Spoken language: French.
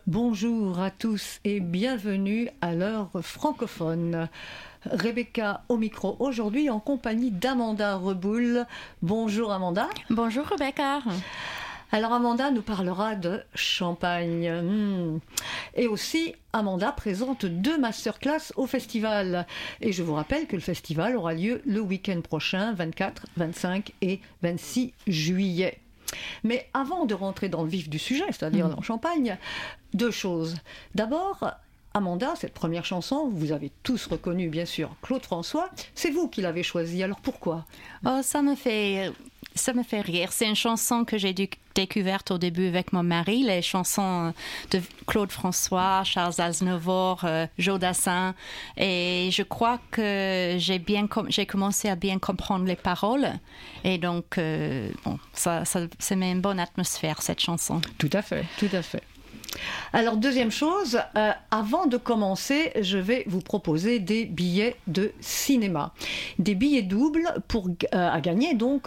Bonjour à tous et bienvenue à l'heure francophone. Rebecca au micro aujourd'hui en compagnie d'Amanda Reboul. Bonjour Amanda. Bonjour Rebecca. Alors Amanda nous parlera de champagne. Et aussi, Amanda présente 2 masterclass au festival. Et je vous rappelle que le festival aura lieu le week-end prochain, 24, 25 et 26 juillet. Mais avant de rentrer dans le vif du sujet, c'est-à-dire dans champagne, 2 choses. D'abord, Amanda, cette première chanson, vous avez tous reconnu bien sûr Claude François, c'est vous qui l'avez choisie, alors pourquoi ? Oh, ça me fait rire. C'est une chanson que j'ai découverte au début avec mon mari, les chansons de Claude François, Charles Aznavour, Joe Dassin. Et je crois que j'ai commencé à bien comprendre les paroles. Et donc, ça met une bonne atmosphère, cette chanson. Tout à fait, tout à fait. Alors, deuxième chose, avant de commencer, je vais vous proposer des billets de cinéma. Des billets doubles à gagner donc